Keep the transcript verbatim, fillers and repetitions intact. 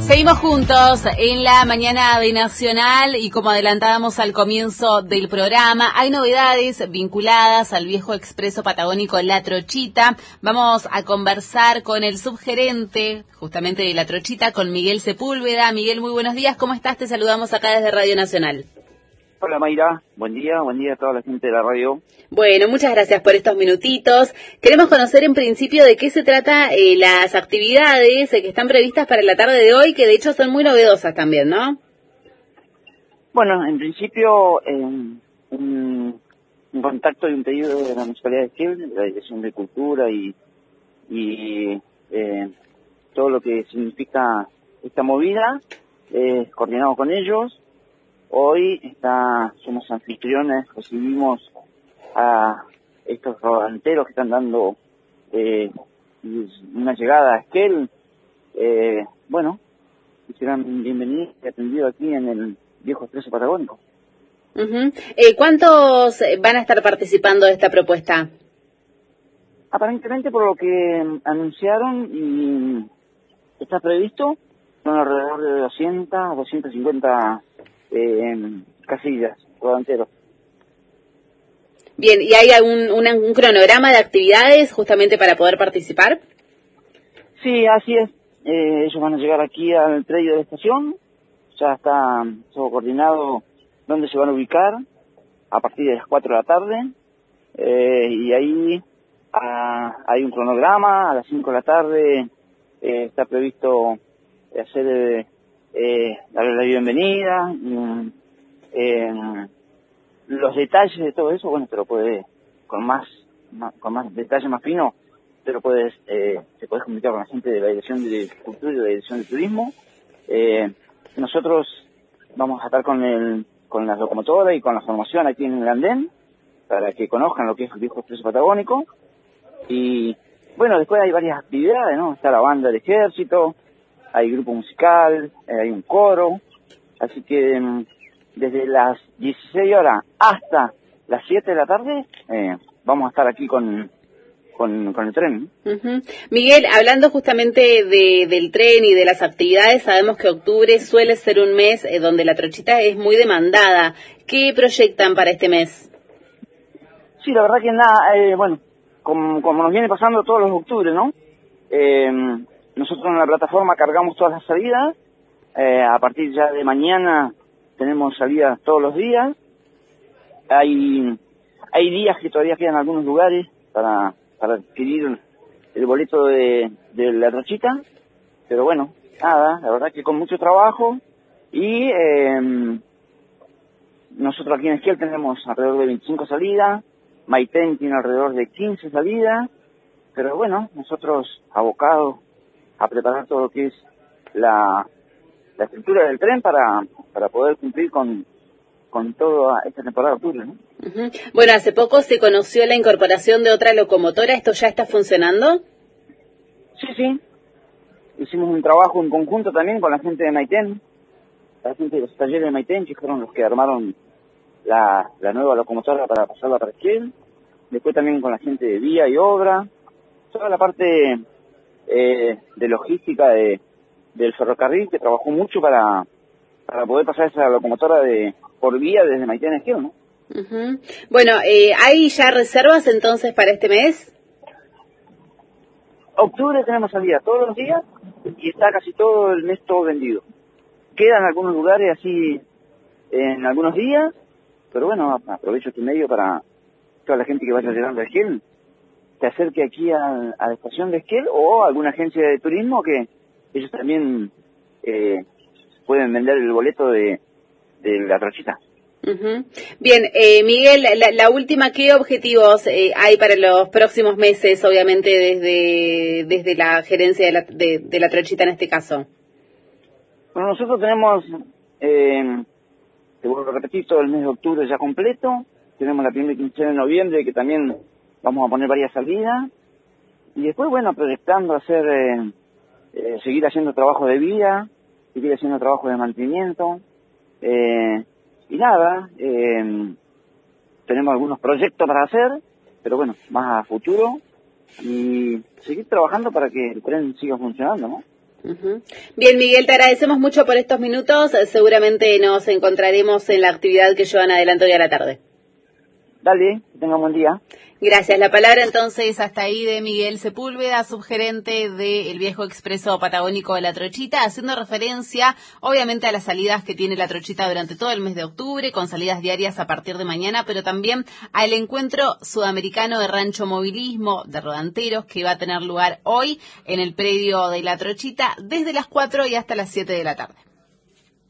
Seguimos juntos en la mañana de Nacional y como adelantábamos al comienzo del programa, hay novedades vinculadas al viejo expreso patagónico La Trochita. Vamos a conversar con el subgerente justamente de La Trochita, con Miguel Sepúlveda. Miguel, muy buenos días, ¿cómo estás? Te saludamos acá desde Radio Nacional. Hola Mayra, buen día, buen día a toda la gente de la radio. Bueno, muchas gracias por estos minutitos. Queremos conocer en principio de qué se trata eh, las actividades eh, que están previstas para la tarde de hoy, que de hecho son muy novedosas también, ¿no? Bueno, en principio eh, un, un contacto y un pedido de la Municipalidad de Esquel, de la Dirección de Cultura y, y eh, todo lo que significa esta movida, eh, coordinado con ellos. Hoy está, somos anfitriones, recibimos a estos rodanteros que están dando eh, una llegada a Esquel. Eh, bueno, serán bienvenidos y atendidos aquí en el viejo expreso patagónico. Uh-huh. eh, ¿Cuántos van a estar participando de esta propuesta? Aparentemente, por lo que anunciaron y está previsto, son alrededor de doscientas, doscientas cincuenta Eh, casillas, rodanteros. Bien, ¿y hay algún un, un cronograma de actividades justamente para poder participar? Sí, así es. Eh, ellos van a llegar aquí al predio de la estación. Ya está todo coordinado dónde se van a ubicar a partir de las cuatro de la tarde. Eh, y ahí a, hay un cronograma. A las cinco de la tarde eh, está previsto hacer... Eh, Eh, darle la bienvenida, y, eh, los detalles de todo eso, bueno, te lo puede, con más, más con más detalle más fino, te lo puedes, eh, te puedes comunicar con la gente de la Dirección de Cultura y de la Dirección de Turismo. Eh, nosotros vamos a estar con el, con la locomotora y con la formación aquí en el andén, para que conozcan lo que es el viejo expreso patagónico. Y bueno, después hay varias actividades, ¿no? Está la banda del ejército, hay grupo musical, eh, hay un coro, así que um, desde las dieciséis horas hasta las siete de la tarde eh, vamos a estar aquí con, con, con el tren. Uh-huh. Miguel, hablando justamente de, del tren y de las actividades, sabemos que octubre suele ser un mes eh, donde La Trochita es muy demandada. ¿Qué proyectan para este mes? Sí, la verdad que nada, eh, bueno, como, como nos viene pasando todos los octubres, ¿no? Eh, Nosotros en la plataforma cargamos todas las salidas. Eh, a partir ya de mañana tenemos salidas todos los días. Hay hay días que todavía quedan algunos lugares para para adquirir el boleto de, de La Trochita. Pero bueno, nada, la verdad que con mucho trabajo. Y eh, nosotros aquí en Esquel tenemos alrededor de veinticinco salidas. Maitén tiene alrededor de quince salidas. Pero bueno, nosotros abocados a preparar todo lo que es la, la estructura del tren para, para poder cumplir con, con toda esta temporada de octubre, ¿no? Uh-huh. Bueno, hace poco se conoció la incorporación de otra locomotora. ¿Esto ya está funcionando? Sí, sí. Hicimos un trabajo en conjunto también con la gente de Maitén, la gente de los talleres de Maitén, que fueron los que armaron la, la nueva locomotora para pasarla para Esquel. Después también con la gente de Vía y Obra. Toda la parte... Eh, de logística de, del ferrocarril, que trabajó mucho para para poder pasar esa locomotora de por vía desde Maitén a Esquel, ¿no? Uh-huh. Bueno, eh, ¿hay ya reservas entonces para este mes? Octubre tenemos salida todos los días y está casi todo el mes todo vendido. Quedan algunos lugares así en algunos días, pero bueno, aprovecho este medio para toda la gente que vaya llegando a Esquel, te acerque aquí a, a la estación de Esquel o a alguna agencia de turismo que ellos también eh, pueden vender el boleto de, de La Trochita. Uh-huh. Bien, eh, Miguel, la, la última, ¿qué objetivos eh, hay para los próximos meses, obviamente desde desde la gerencia de la, de, de La Trochita en este caso? Bueno, nosotros tenemos, eh, te vuelvo a repetir, todo el mes de octubre ya completo, tenemos la primera quincena de noviembre que también vamos a poner varias salidas, y después, bueno, proyectando hacer, eh, eh, seguir haciendo trabajo de vía, seguir haciendo trabajo de mantenimiento, eh, y nada, eh, tenemos algunos proyectos para hacer, pero bueno, más a futuro, y seguir trabajando para que el tren siga funcionando, ¿no? Uh-huh. Bien, Miguel, te agradecemos mucho por estos minutos. Seguramente nos encontraremos en la actividad que llevan adelante hoy a la tarde. Dale, que tenga un buen día. Gracias. La palabra entonces hasta ahí de Miguel Sepúlveda, subgerente del Viejo Expreso Patagónico de La Trochita, haciendo referencia obviamente a las salidas que tiene La Trochita durante todo el mes de octubre, con salidas diarias a partir de mañana, pero también al encuentro sudamericano de rancho movilismo de rodanteros que va a tener lugar hoy en el predio de La Trochita desde las cuatro y hasta las siete de la tarde.